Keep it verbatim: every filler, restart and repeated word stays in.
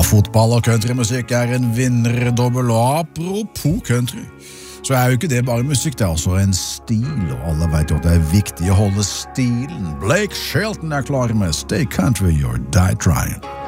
Fotball og countrymusikk er en vinnerdobbel, og apropos country, så er jo ikke det bare musikk, det er også en stil, og alle vet jo at det er viktig å holde stilen. Blake Shelton er klar med Stay Country or Die Trying.